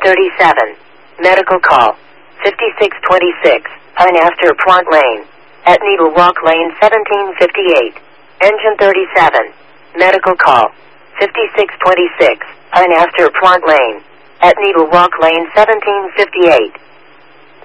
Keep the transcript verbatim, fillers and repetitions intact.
thirty-seven. Medical call. fifty-six twenty-six. Pine After Plant Lane. At Needle Rock Lane seventeen fifty-eight. Engine thirty-seven. Medical call. fifty-six twenty-six. Pine After Plant Lane. At Needle Rock Lane seventeen fifty-eight.